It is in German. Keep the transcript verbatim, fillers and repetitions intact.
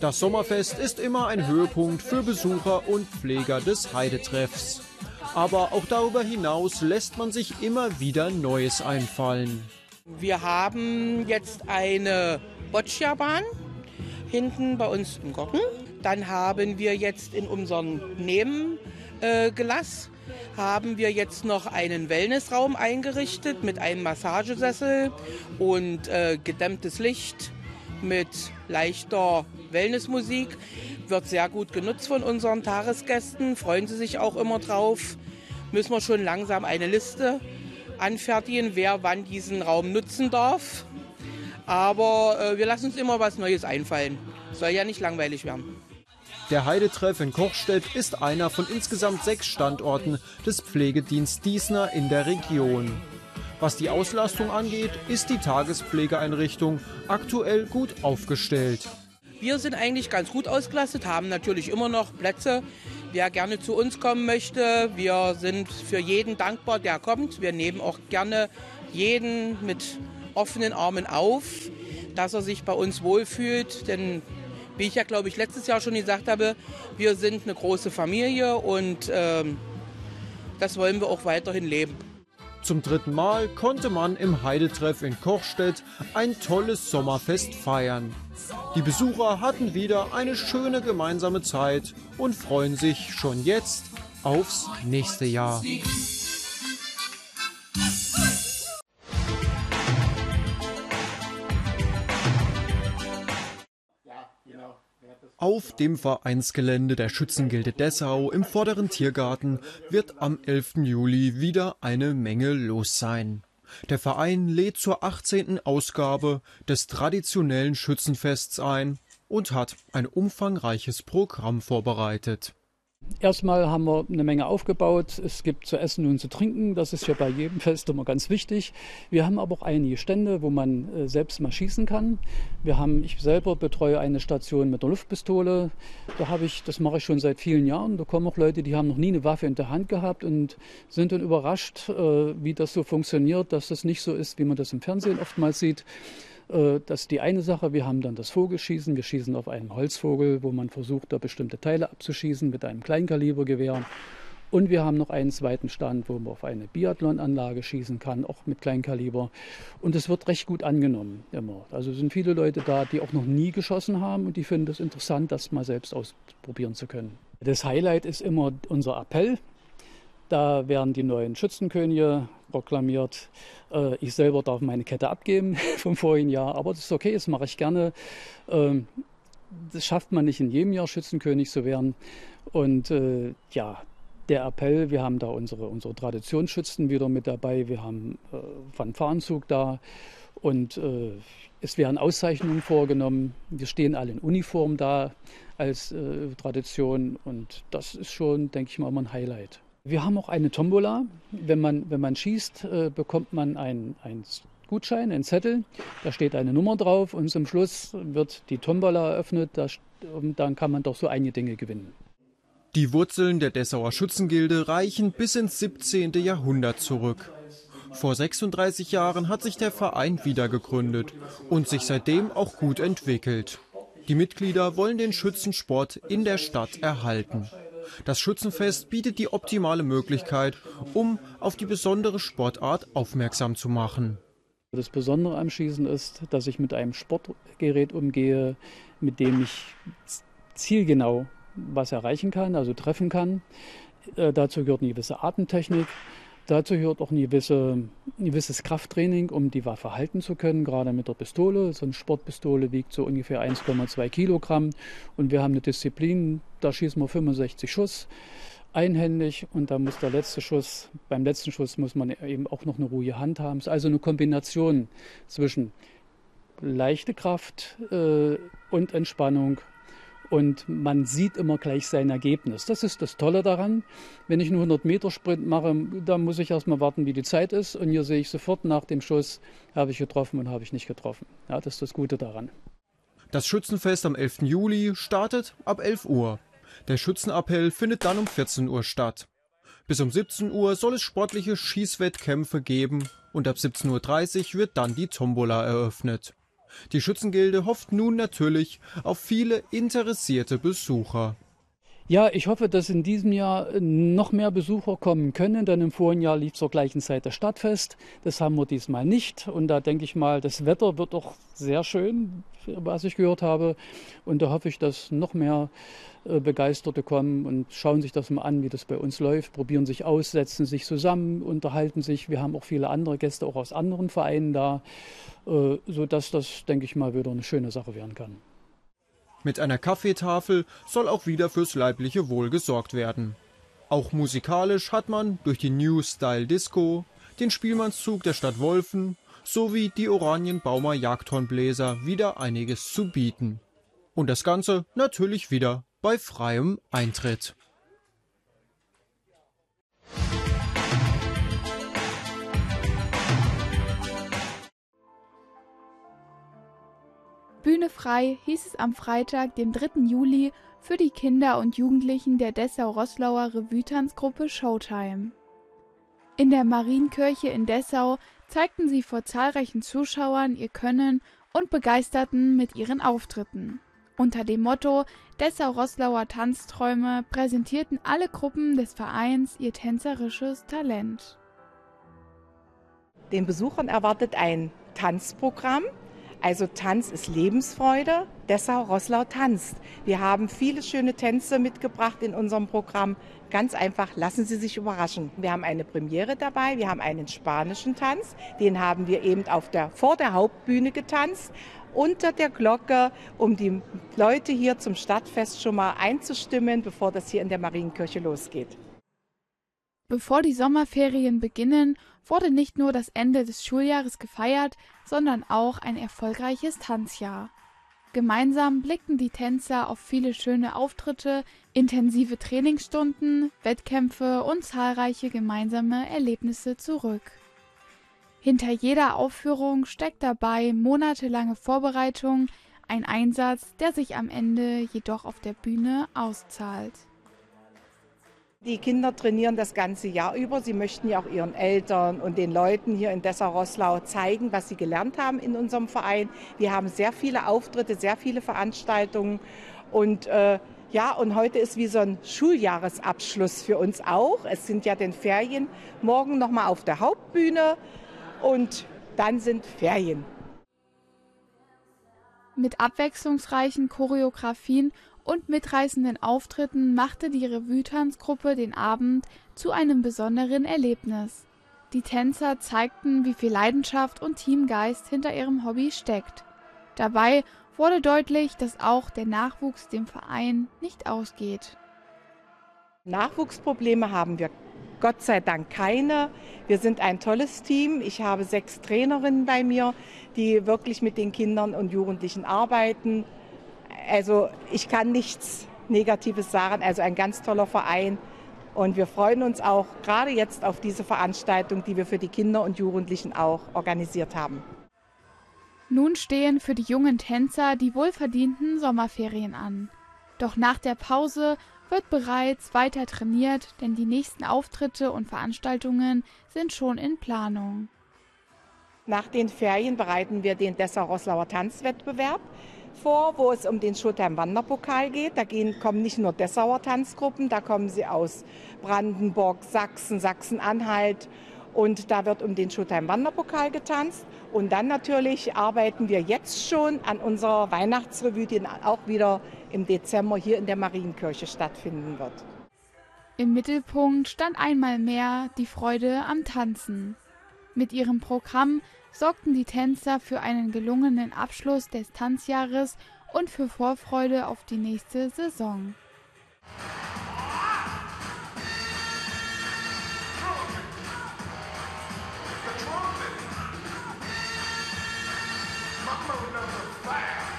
Das Sommerfest ist immer ein Höhepunkt für Besucher und Pfleger des Heidetreffs. Aber auch darüber hinaus lässt man sich immer wieder Neues einfallen. Wir haben jetzt eine Boccia-Bahn hinten bei uns im Garten. Dann haben wir jetzt in unserem Nebengelass äh, haben wir jetzt noch einen Wellnessraum eingerichtet mit einem Massagesessel und äh, gedämmtes Licht mit leichter Wellnessmusik. Wird sehr gut genutzt von unseren Tagesgästen, freuen sie sich auch immer drauf. Müssen wir schon langsam eine Liste anfertigen, wer wann diesen Raum nutzen darf. Aber äh, wir lassen uns immer was Neues einfallen. Soll ja nicht langweilig werden. Der Heidetreff in Kochstedt ist einer von insgesamt sechs Standorten des Pflegedienst Diesner in der Region. Was die Auslastung angeht, ist die Tagespflegeeinrichtung aktuell gut aufgestellt. Wir sind eigentlich ganz gut ausgelastet, haben natürlich immer noch Plätze. Wer gerne zu uns kommen möchte, wir sind für jeden dankbar, der kommt. Wir nehmen auch gerne jeden mit offenen Armen auf, dass er sich bei uns wohlfühlt. Denn wie ich ja, glaube ich, letztes Jahr schon gesagt habe, wir sind eine große Familie und ähm, das wollen wir auch weiterhin leben. Zum dritten Mal konnte man im Heidetreff in Kochstedt ein tolles Sommerfest feiern. Die Besucher hatten wieder eine schöne gemeinsame Zeit und freuen sich schon jetzt aufs nächste Jahr. Auf dem Vereinsgelände der Schützengilde Dessau im Vorderen Tiergarten wird am elften Juli wieder eine Menge los sein. Der Verein lädt zur achtzehnten Ausgabe des traditionellen Schützenfests ein und hat ein umfangreiches Programm vorbereitet. Erstmal haben wir eine Menge aufgebaut. Es gibt zu essen und zu trinken. Das ist ja bei jedem Fest immer ganz wichtig. Wir haben aber auch einige Stände, wo man selbst mal schießen kann. Wir haben, ich selber betreue eine Station mit einer Luftpistole. Da habe ich, das mache ich schon seit vielen Jahren. Da kommen auch Leute, die haben noch nie eine Waffe in der Hand gehabt und sind dann überrascht, wie das so funktioniert, dass das nicht so ist, wie man das im Fernsehen oftmals sieht. Das ist die eine Sache. Wir haben dann das Vogelschießen. Wir schießen auf einen Holzvogel, wo man versucht, da bestimmte Teile abzuschießen mit einem Kleinkalibergewehr. Und wir haben noch einen zweiten Stand, wo man auf eine Biathlonanlage schießen kann, auch mit Kleinkaliber. Und es wird recht gut angenommen immer. Also sind viele Leute da, die auch noch nie geschossen haben und die finden es interessant, das mal selbst ausprobieren zu können. Das Highlight ist immer unser Appell. Da werden die neuen Schützenkönige proklamiert. Ich selber darf meine Kette abgeben vom vorigen Jahr, aber das ist okay, das mache ich gerne. Das schafft man nicht in jedem Jahr, Schützenkönig zu werden. Und ja, der Appell, wir haben da unsere, unsere Traditionsschützen wieder mit dabei, wir haben Fanfarenzug da und es werden Auszeichnungen vorgenommen. Wir stehen alle in Uniform da als Tradition und das ist schon, denke ich mal, immer ein Highlight. Wir haben auch eine Tombola. Wenn man, wenn man schießt, äh, bekommt man einen, einen Gutschein, einen Zettel. Da steht eine Nummer drauf und zum Schluss wird die Tombola eröffnet. Da, und dann kann man doch so einige Dinge gewinnen. Die Wurzeln der Dessauer Schützengilde reichen bis ins siebzehnte Jahrhundert zurück. Vor sechsunddreißig Jahren hat sich der Verein wieder gegründet und sich seitdem auch gut entwickelt. Die Mitglieder wollen den Schützensport in der Stadt erhalten. Das Schützenfest bietet die optimale Möglichkeit, um auf die besondere Sportart aufmerksam zu machen. Das Besondere am Schießen ist, dass ich mit einem Sportgerät umgehe, mit dem ich zielgenau was erreichen kann, also treffen kann. Äh, dazu gehört eine gewisse Atemtechnik. Dazu gehört auch ein, gewisse, ein gewisses Krafttraining, um die Waffe halten zu können, gerade mit der Pistole. So eine Sportpistole wiegt so ungefähr eins Komma zwei Kilogramm und wir haben eine Disziplin, da schießen wir fünfundsechzig Schuss einhändig und da muss der letzte Schuss, beim letzten Schuss muss man eben auch noch eine ruhige Hand haben. Es ist also eine Kombination zwischen leichte Kraft äh, und Entspannung. Und man sieht immer gleich sein Ergebnis. Das ist das Tolle daran. Wenn ich einen hundert Meter Sprint mache, dann muss ich erst mal warten, wie die Zeit ist. Und hier sehe ich sofort nach dem Schuss, habe ich getroffen und habe ich nicht getroffen. Ja, das ist das Gute daran. Das Schützenfest am elften Juli startet ab elf Uhr. Der Schützenappell findet dann um vierzehn Uhr statt. Bis um siebzehn Uhr soll es sportliche Schießwettkämpfe geben und ab siebzehn Uhr dreißig wird dann die Tombola eröffnet. Die Schützengilde hofft nun natürlich auf viele interessierte Besucher. Ja, ich hoffe, dass in diesem Jahr noch mehr Besucher kommen können, denn im vorigen Jahr lief zur gleichen Zeit das Stadtfest. Das haben wir diesmal nicht. Und da denke ich mal, das Wetter wird doch sehr schön, was ich gehört habe. Und da hoffe ich, dass noch mehr Begeisterte kommen und schauen sich das mal an, wie das bei uns läuft, probieren sich aus, setzen sich zusammen, unterhalten sich. Wir haben auch viele andere Gäste, auch aus anderen Vereinen da, sodass das, denke ich mal, wieder eine schöne Sache werden kann. Mit einer Kaffeetafel soll auch wieder fürs leibliche Wohl gesorgt werden. Auch musikalisch hat man durch die New Style Disco, den Spielmannszug der Stadt Wolfen sowie die Oranienbaumer Jagdhornbläser wieder einiges zu bieten. Und das Ganze natürlich wieder bei freiem Eintritt. Bühne frei hieß es am Freitag, dem dritten Juli, für die Kinder und Jugendlichen der Dessau-Roßlauer Revue-Tanzgruppe Showtime. In der Marienkirche in Dessau zeigten sie vor zahlreichen Zuschauern ihr Können und begeisterten mit ihren Auftritten. Unter dem Motto Dessau-Roßlauer Tanzträume präsentierten alle Gruppen des Vereins ihr tänzerisches Talent. Den Besuchern erwartet ein Tanzprogramm. Also Tanz ist Lebensfreude, Dessau-Roßlau tanzt. Wir haben viele schöne Tänze mitgebracht in unserem Programm. Ganz einfach, lassen Sie sich überraschen. Wir haben eine Premiere dabei, wir haben einen spanischen Tanz. Den haben wir eben auf der, vor der Hauptbühne getanzt, unter der Glocke, um die Leute hier zum Stadtfest schon mal einzustimmen, bevor das hier in der Marienkirche losgeht. Bevor die Sommerferien beginnen, wurde nicht nur das Ende des Schuljahres gefeiert, sondern auch ein erfolgreiches Tanzjahr. Gemeinsam blickten die Tänzer auf viele schöne Auftritte, intensive Trainingsstunden, Wettkämpfe und zahlreiche gemeinsame Erlebnisse zurück. Hinter jeder Aufführung steckt dabei monatelange Vorbereitung, ein Einsatz, der sich am Ende jedoch auf der Bühne auszahlt. Die Kinder trainieren das ganze Jahr über. Sie möchten ja auch ihren Eltern und den Leuten hier in Dessau-Roßlau zeigen, was sie gelernt haben in unserem Verein. Wir haben sehr viele Auftritte, sehr viele Veranstaltungen. Und äh, ja, und heute ist wie so ein Schuljahresabschluss für uns auch. Es sind ja den Ferien. Morgen nochmal auf der Hauptbühne und dann sind Ferien. Mit abwechslungsreichen Choreografien und mitreißenden Auftritten machte die Revue-Tanzgruppe den Abend zu einem besonderen Erlebnis. Die Tänzer zeigten, wie viel Leidenschaft und Teamgeist hinter ihrem Hobby steckt. Dabei wurde deutlich, dass auch der Nachwuchs dem Verein nicht ausgeht. Nachwuchsprobleme haben wir Gott sei Dank keine. Wir sind ein tolles Team. Ich habe sechs Trainerinnen bei mir, die wirklich mit den Kindern und Jugendlichen arbeiten. Also ich kann nichts Negatives sagen, also ein ganz toller Verein und wir freuen uns auch gerade jetzt auf diese Veranstaltung, die wir für die Kinder und Jugendlichen auch organisiert haben. Nun stehen für die jungen Tänzer die wohlverdienten Sommerferien an. Doch nach der Pause wird bereits weiter trainiert, denn die nächsten Auftritte und Veranstaltungen sind schon in Planung. Nach den Ferien bereiten wir den Dessau-Roßlauer Tanzwettbewerb vor, wo es um den Showtime-Wanderpokal geht. Da gehen, kommen nicht nur Dessauer Tanzgruppen, da kommen sie aus Brandenburg, Sachsen, Sachsen-Anhalt und da wird um den Showtime-Wanderpokal getanzt. Und dann natürlich arbeiten wir jetzt schon an unserer Weihnachtsrevue, die auch wieder im Dezember hier in der Marienkirche stattfinden wird. Im Mittelpunkt stand einmal mehr die Freude am Tanzen. Mit ihrem Programm sorgten die Tänzer für einen gelungenen Abschluss des Tanzjahres und für Vorfreude auf die nächste Saison.